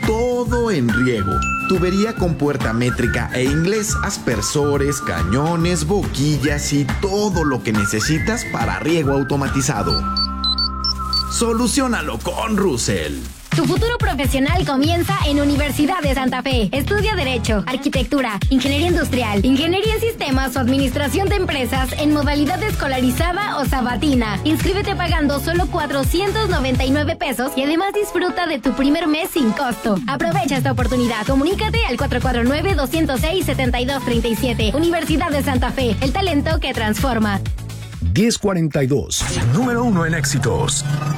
todo en riego. Tubería con puerta métrica e inglés, aspersores, cañones, boquillas y todo lo que necesitas para riego automatizado. Soluciónalo con Russell. Tu futuro profesional comienza en Universidad de Santa Fe. Estudia Derecho, Arquitectura, Ingeniería Industrial, Ingeniería en Sistemas o Administración de Empresas en modalidad escolarizada o sabatina. Inscríbete pagando solo 499 pesos y además disfruta de tu primer mes sin costo. Aprovecha esta oportunidad. Comunícate al 449-206-7237. Universidad de Santa Fe, el talento que transforma. 1042. Número 1 en éxitos.